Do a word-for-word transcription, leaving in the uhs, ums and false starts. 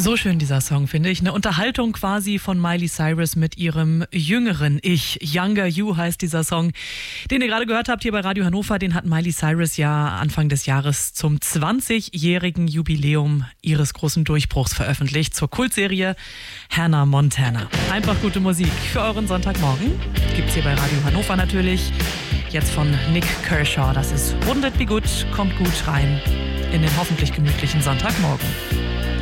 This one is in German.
So schön dieser Song, finde ich. Eine Unterhaltung quasi von Miley Cyrus mit ihrem jüngeren Ich. Younger You heißt dieser Song, den ihr gerade gehört habt hier bei Radio Hannover. Den hat Miley Cyrus ja Anfang des Jahres zum zwanzigjährigen Jubiläum ihres großen Durchbruchs veröffentlicht. Zur Kultserie Hannah Montana. Einfach gute Musik für euren Sonntagmorgen. Gibt's hier bei Radio Hannover natürlich. Jetzt von Nick Kershaw. Das ist Wouldn't It Be Good. Kommt gut rein in den hoffentlich gemütlichen Sonntagmorgen.